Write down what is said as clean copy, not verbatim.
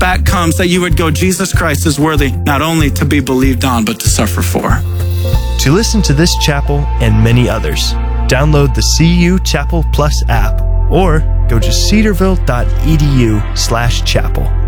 pushback comes, that you would go, Jesus Christ is worthy not only to be believed on, but to suffer for. To listen to this chapel and many others, download the CU Chapel Plus app or go to cedarville.edu/chapel.